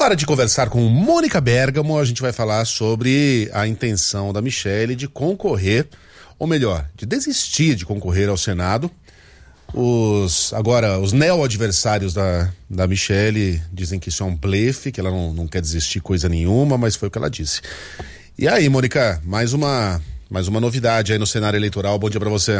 Hora de conversar com Mônica Bergamo. A gente vai falar sobre a intenção da Michelle de concorrer, ou melhor, de desistir de concorrer ao Senado. Os neo-adversários da Michelle dizem que isso é um blefe, que ela não quer desistir coisa nenhuma, mas foi o que ela disse. E aí, Mônica, mais uma novidade aí no cenário eleitoral. Bom dia pra você.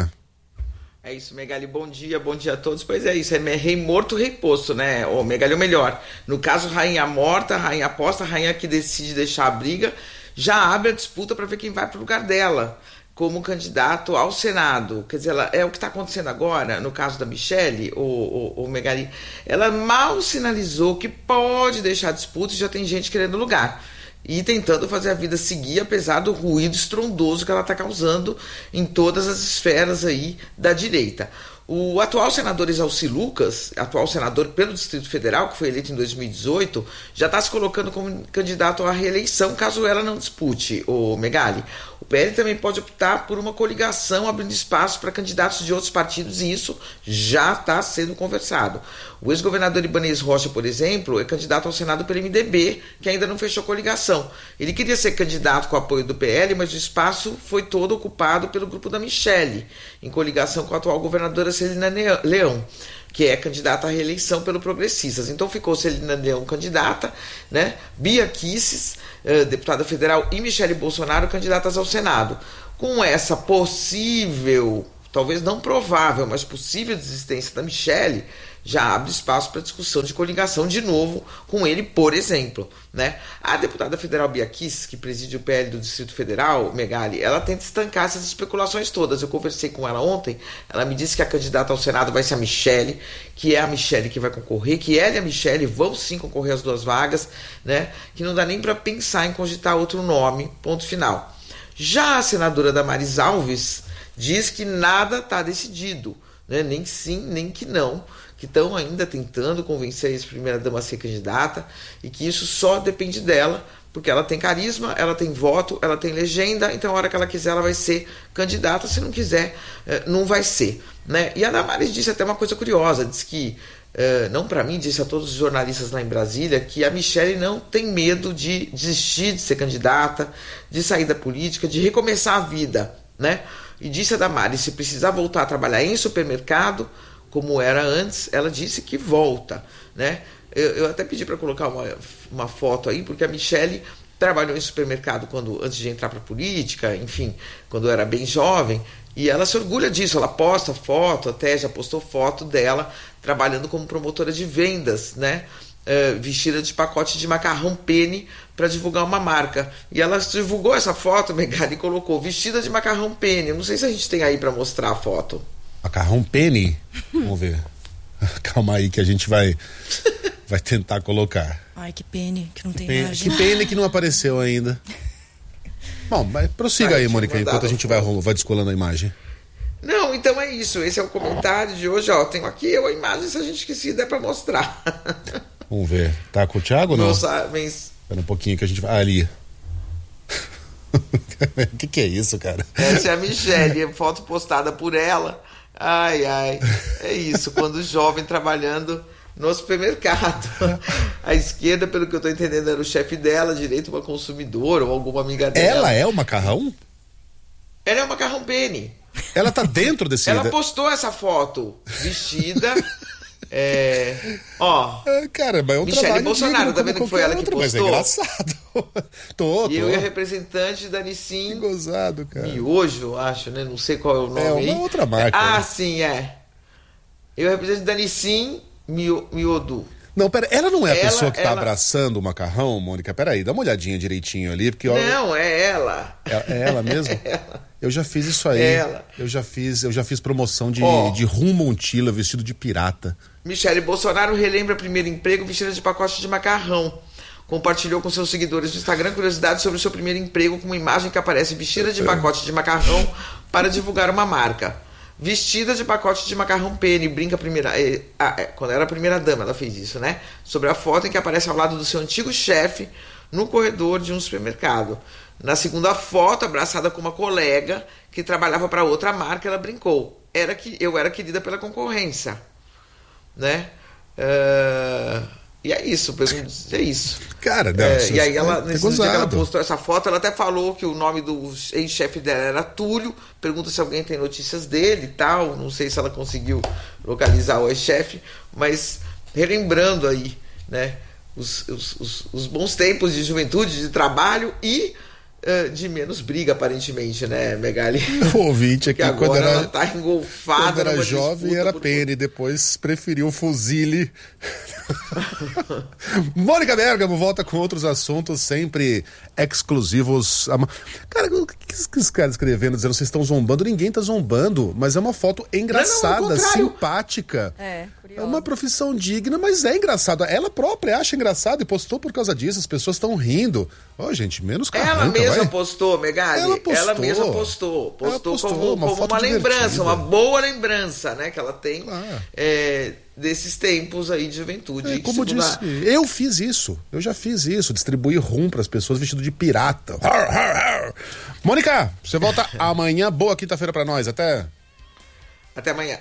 É isso, Megali, bom dia a todos. Pois é isso, é rei morto, rei posto, né? Ô, Megali, o melhor. No caso, rainha morta, rainha posta, rainha que decide deixar a briga, já abre a disputa para ver quem vai pro lugar dela como candidato ao Senado. Quer dizer, é o que está acontecendo agora, no caso da Michelle, o Megali, ela mal sinalizou que pode deixar a disputa e já tem gente querendo lugar. E tentando fazer a vida seguir, apesar do ruído estrondoso que ela está causando em todas as esferas aí da direita. O atual senador Exalci Lucas, atual senador pelo Distrito Federal, que foi eleito em 2018, já está se colocando como candidato à reeleição, caso ela não dispute, o Megali. O PL também pode optar por uma coligação, abrindo espaço para candidatos de outros partidos, e isso já está sendo conversado. O ex-governador Ibanez Rocha, por exemplo, é candidato ao Senado pelo MDB, que ainda não fechou coligação. Ele queria ser candidato com apoio do PL, mas o espaço foi todo ocupado pelo grupo da Michelle, em coligação com a atual governadora Celina Leão, que é candidata à reeleição pelo Progressistas. Então ficou Celina Leão candidata, né? Bia Kicis, deputada federal, e Michelle Bolsonaro candidatas ao Senado. Com essa possível, talvez não provável, mas possível desistência da Michelle, já abre espaço para discussão de coligação de novo com ele, por exemplo, né? A deputada federal Bia Kicis, que preside o PL do Distrito Federal, Megali, ela tenta estancar essas especulações todas. Eu conversei com ela ontem, ela me disse que a candidata ao Senado vai ser a Michelle, que é a Michelle que vai concorrer, que ela e a Michelle vão sim concorrer às duas vagas, né? Que não dá nem para pensar em cogitar outro nome, ponto final. Já a senadora Damares Alves diz que nada está decidido, né? Nem sim, nem que não, que estão ainda tentando convencer a ex-primeira-dama a ser candidata e que isso só depende dela, porque ela tem carisma, ela tem voto, ela tem legenda, então a hora que ela quiser ela vai ser candidata, se não quiser, não vai ser, né? E a Damares disse até uma coisa curiosa, disse que, não para mim, disse a todos os jornalistas lá em Brasília, que a Michelle não tem medo de desistir de ser candidata, de sair da política, de recomeçar a vida, né? E disse a Damares, se precisar voltar a trabalhar em supermercado, como era antes, ela disse que volta, né? Eu até pedi para colocar uma foto aí, porque a Michelle trabalhou em supermercado antes de entrar para a política, enfim, quando era bem jovem, e ela se orgulha disso, ela posta foto, até já postou foto dela trabalhando como promotora de vendas, né? Vestida de pacote de macarrão penne para divulgar uma marca. E ela divulgou essa foto, Megali, e colocou vestida de macarrão penne. Eu não sei se a gente tem aí para mostrar a foto. Macarrão penne? Vamos ver. Calma aí que a gente vai tentar colocar. Ai, que penne, que não tem imagem. Que penne que não apareceu ainda. Bom, mas prossiga aí, Mônica, enquanto a gente vai descolando a imagem. Não, então é isso. Esse é o comentário de hoje. Ó, tenho aqui a imagem, se a gente quiser der para mostrar. Vamos ver. Tá com o Thiago ou não? Espera um pouquinho que a gente vai... ali. O que é isso, cara? Essa é a Michelle, foto postada por ela. Ai, é isso, quando jovem trabalhando no supermercado. A esquerda, pelo que eu tô entendendo, era o chefe dela, a direita uma consumidora ou alguma amiga dela. Ela é o macarrão? Ela é o macarrão penne. Ela tá dentro desse... Ela postou essa foto, vestida... cara, mas é um Michelle Bolsonaro, tá vendo que foi ela que postou? Mas é engraçado. Tô. E eu e a representante da Nissin. Que gozado, cara. Miojo, acho, né? Não sei qual é o nome. É uma aí. outra marca. Né? Sim, é. Eu e a representante da Nissin, Miodu. Não, pera, ela não é a pessoa que tá abraçando o macarrão, Mônica? Peraí, dá uma olhadinha direitinho ali, porque... Não, é ela. É ela mesmo? É ela. Eu já fiz isso aí. Ela. Eu já fiz promoção de rum Montila vestido de pirata. Michelle Bolsonaro relembra primeiro emprego vestida de pacote de macarrão. Compartilhou com seus seguidores no Instagram curiosidades sobre o seu primeiro emprego com uma imagem que aparece vestida de pacote de macarrão para divulgar uma marca. Vestida de pacote de macarrão penne, brinca quando era a primeira dama ela fez isso, né? Sobre a foto em que aparece ao lado do seu antigo chefe no corredor de um supermercado. Na segunda foto, abraçada com uma colega que trabalhava para outra marca, ela brincou. Eu era querida pela concorrência, né? E é isso, é isso. Cara, e aí ela, nesse dia que ela postou essa foto, ela até falou que o nome do ex-chefe dela era Túlio, pergunta se alguém tem notícias dele e tal, não sei se ela conseguiu localizar o ex-chefe, mas relembrando aí, né, os bons tempos de juventude, de trabalho e de menos briga, aparentemente, né, Megali? O ouvinte aqui, agora ela tá engolfada. Quando era jovem era pene, depois preferiu o fuzile. Mônica Bergamo volta com outros assuntos sempre exclusivos. Cara, o que esses caras escrevendo, dizendo vocês estão zombando? Ninguém tá zombando, mas é uma foto engraçada, simpática. É uma profissão digna, mas é engraçado. Ela própria acha engraçado e postou por causa disso. As pessoas estão rindo. Gente, menos carranca, ela mesma postou, Megali. Ela mesma postou como uma lembrança, uma boa lembrança, né, que ela tem desses tempos aí de juventude. Como disse, eu fiz isso. Eu já fiz isso. Distribuir rum para as pessoas vestido de pirata. Mônica, você volta amanhã. Boa quinta-feira para nós. Até amanhã.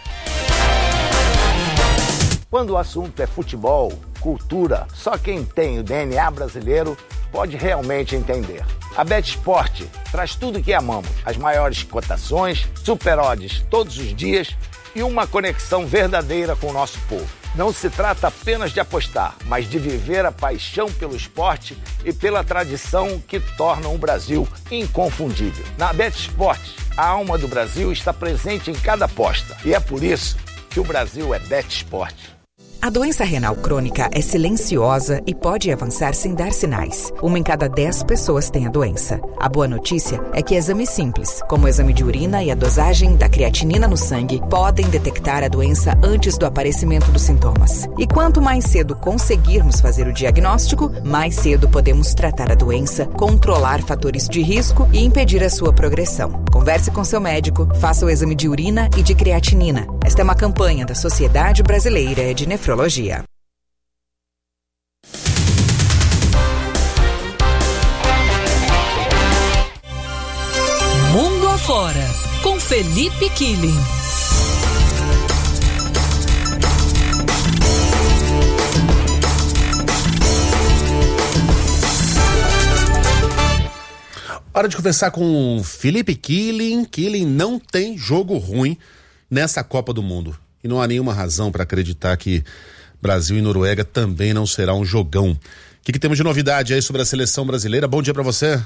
Quando o assunto é futebol, cultura, só quem tem o DNA brasileiro pode realmente entender. A BetSport traz tudo o que amamos, as maiores cotações, super odds todos os dias e uma conexão verdadeira com o nosso povo. Não se trata apenas de apostar, mas de viver a paixão pelo esporte e pela tradição que tornam o Brasil inconfundível. Na BetSport, a alma do Brasil está presente em cada aposta e é por isso que o Brasil é BetSport. A doença renal crônica é silenciosa e pode avançar sem dar sinais. 1 em cada 10 pessoas tem a doença. A boa notícia é que exames simples, como o exame de urina e a dosagem da creatinina no sangue, podem detectar a doença antes do aparecimento dos sintomas. E quanto mais cedo conseguirmos fazer o diagnóstico, mais cedo podemos tratar a doença, controlar fatores de risco e impedir a sua progressão. Converse com seu médico, faça o exame de urina e de creatinina. Esta é uma campanha da Sociedade Brasileira de Nefrologia. Mundo Afora, com Felipe Killing. Hora de conversar com Felipe Killing. Killing, não tem jogo ruim nessa Copa do Mundo. E não há nenhuma razão para acreditar que Brasil e Noruega também não será um jogão. O que temos de novidade aí sobre a seleção brasileira? Bom dia para você.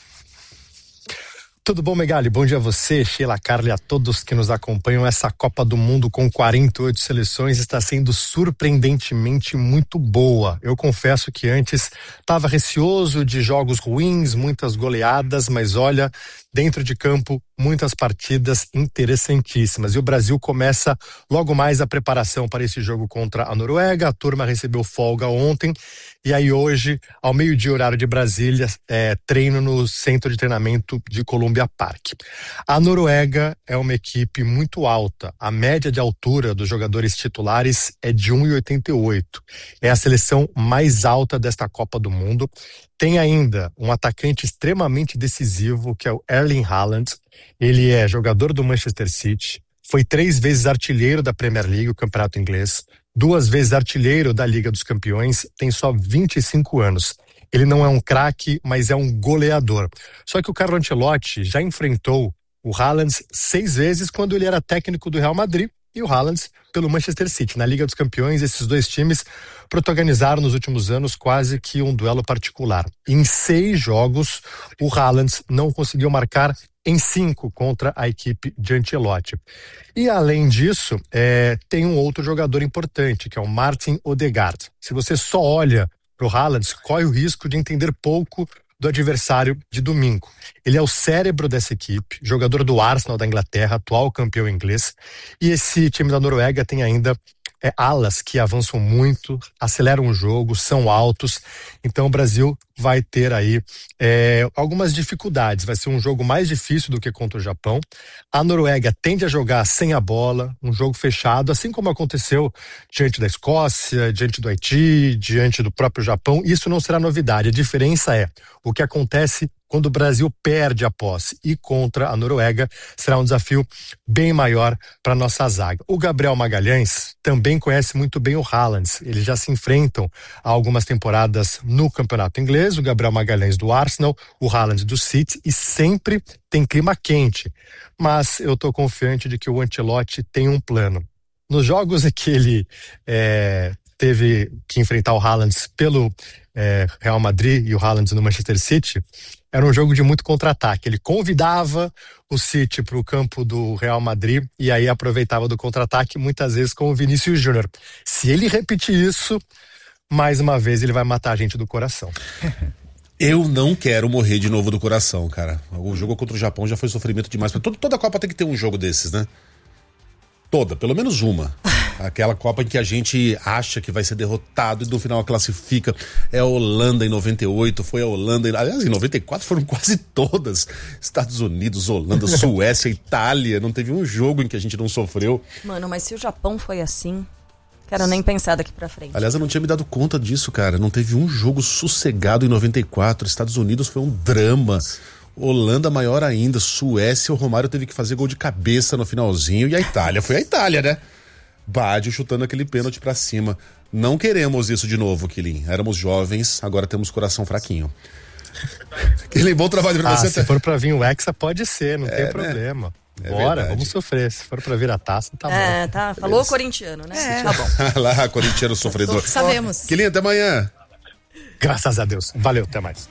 Tudo bom, Megali? Bom dia a você, Sheila, Carla e a todos que nos acompanham. Essa Copa do Mundo com 48 seleções está sendo surpreendentemente muito boa. Eu confesso que antes estava receoso de jogos ruins, muitas goleadas, mas olha, dentro de campo, muitas partidas interessantíssimas. E o Brasil começa logo mais a preparação para esse jogo contra a Noruega. A turma recebeu folga ontem. E aí hoje, ao meio-dia, horário de Brasília, treino no centro de treinamento de Columbia Park. A Noruega é uma equipe muito alta. A média de altura dos jogadores titulares é de 1,88. É a seleção mais alta desta Copa do Mundo. Tem ainda um atacante extremamente decisivo, que é o Erling Haaland. Ele é jogador do Manchester City, foi 3 vezes artilheiro da Premier League, o campeonato inglês, 2 vezes artilheiro da Liga dos Campeões, tem só 25 anos. Ele não é um craque, mas é um goleador. Só que o Carlo Ancelotti já enfrentou o Haaland 6 vezes quando ele era técnico do Real Madrid e o Haaland pelo Manchester City. Na Liga dos Campeões, esses 2 times protagonizaram nos últimos anos quase que um duelo particular. Em 6 jogos, o Haaland não conseguiu marcar em 5 contra a equipe de Ancelotti. E além disso, tem um outro jogador importante, que é o Martin Odegaard. Se você só olha para o Haaland, corre o risco de entender pouco do adversário de domingo. Ele é o cérebro dessa equipe, jogador do Arsenal da Inglaterra, atual campeão inglês, e esse time da Noruega tem ainda alas que avançam muito, aceleram o jogo, são altos, então o Brasil vai ter aí algumas dificuldades, vai ser um jogo mais difícil do que contra o Japão. A Noruega tende a jogar sem a bola, um jogo fechado, assim como aconteceu diante da Escócia, diante do Haiti, diante do próprio Japão. Isso não será novidade, a diferença é o que acontece quando o Brasil perde a posse. E contra a Noruega será um desafio bem maior para nossa zaga. O Gabriel Magalhães também conhece muito bem o Haaland. Eles já se enfrentam há algumas temporadas no campeonato inglês. O Gabriel Magalhães do Arsenal, o Haaland do City, e sempre tem clima quente. Mas eu estou confiante de que o Ancelotti tem um plano. Nos jogos em que ele teve que enfrentar o Haaland pelo Real Madrid e o Haaland no Manchester City, era um jogo de muito contra-ataque. Ele convidava o City para o campo do Real Madrid e aí aproveitava do contra-ataque, muitas vezes com o Vinícius Júnior. Se ele repetir isso, mais uma vez ele vai matar a gente do coração. Eu não quero morrer de novo do coração, cara. O jogo contra o Japão já foi sofrimento demais. Toda Copa tem que ter um jogo desses, né? Toda, pelo menos uma. Aquela Copa em que a gente acha que vai ser derrotado e no final classifica. É a Holanda em 98, foi a Holanda... Aliás, em 94 foram quase todas. Estados Unidos, Holanda, Suécia, Itália. Não teve um jogo em que a gente não sofreu. Mano, mas se o Japão foi assim... Quero nem pensar daqui pra frente. Aliás, eu não tinha me dado conta disso, cara. Não teve um jogo sossegado em 94. Estados Unidos foi um drama. Holanda maior ainda. Suécia, o Romário teve que fazer gol de cabeça no finalzinho. E a Itália, foi a Itália, né? Baggio chutando aquele pênalti pra cima. Não queremos isso de novo, Quilin. Éramos jovens, agora temos coração fraquinho. Quilin, bom trabalho pra você. Se for pra vir o Hexa, pode ser, não tem problema. Né? Bora, vamos sofrer. Se for pra vir a taça, tá bom. Tá. Falou corintiano, né? Tá bom. Lá, corintiano sofredor. Sabemos. Quilin, até amanhã. Graças a Deus. Valeu, até mais.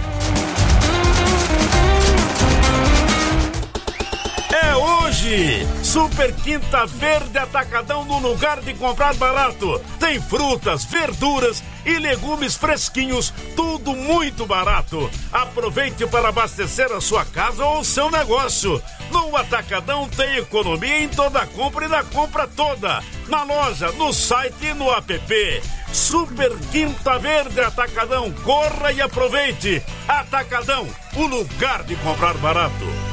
Hoje, Super Quinta Verde Atacadão, no lugar de comprar barato. Tem frutas, verduras e legumes fresquinhos, tudo muito barato. Aproveite para abastecer a sua casa ou o seu negócio. No Atacadão tem economia em toda compra e na compra toda. Na loja, no site e no app. Super Quinta Verde Atacadão, corra e aproveite. Atacadão, o lugar de comprar barato.